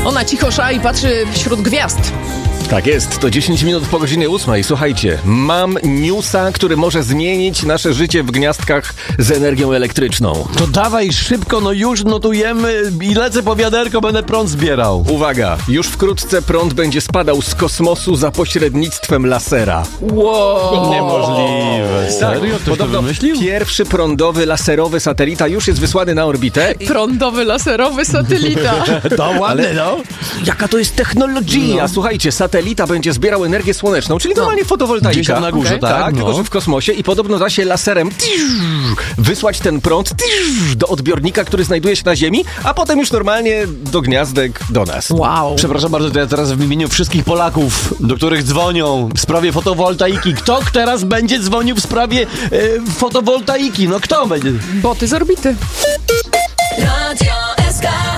Ona cicho szai i patrzy wśród gwiazd. Tak jest, to 10 minut po godzinie 8. Słuchajcie, mam newsa, który może zmienić nasze życie w gniazdkach z energią elektryczną. To dawaj szybko, no już notujemy i lecę po wiaderko, będę prąd zbierał. Uwaga, już wkrótce prąd będzie spadał z kosmosu za pośrednictwem lasera. Wow. Niemożliwe. Serio? Ktoś to Podobno wymyślił? pierwszy prądowy, laserowy satelita już jest wysłany na orbitę. Prądowy, laserowy satelita. To ładne, no. Jaka to jest technologia? Słuchajcie, satelita będzie zbierał energię słoneczną, czyli normalnie fotowoltaika. Gdzieś tam na górze, Okej. tak? Tylko że w kosmosie i podobno da się laserem wysłać ten prąd do odbiornika, który znajduje się na Ziemi, a potem już normalnie do gniazdek do nas. Wow. Przepraszam bardzo, to ja teraz w imieniu wszystkich Polaków, do których dzwonią w sprawie fotowoltaiki. Kto teraz będzie dzwonił w sprawie fotowoltaiki? No kto będzie? Boty z orbity. Radio SK.